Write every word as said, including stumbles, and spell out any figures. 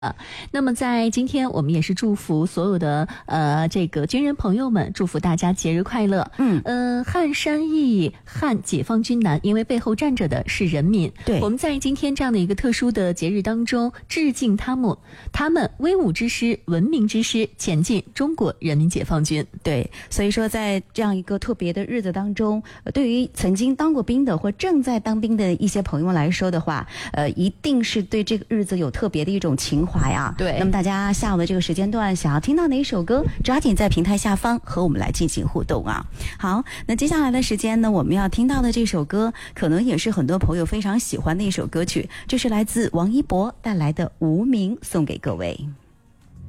啊，那么在今天我们也是祝福所有的呃这个军人朋友们，祝福大家节日快乐。 嗯呃，汉山义汉解放军南，因为背后站着的是人民。 对， 我们在今天这样的一个特殊的节日当中，致敬他们，他们威武之师、文明之师，前进中国人民解放军。 对，所以说在这样一个特别的日子当中，呃、对于曾经当过兵的或正在当兵的一些朋友们来说的话，呃，一定是对这个日子有特别的一种情怀啊。 对， 那么大家下午的这个时间段想要听到哪一首歌，抓紧在平台下方和我们来进行互动啊。好，那接下来的时间呢，我们要听到的这首歌可能也是很多朋友非常喜欢的一首歌曲，这是来自王一博带来的《无名》，送给各位。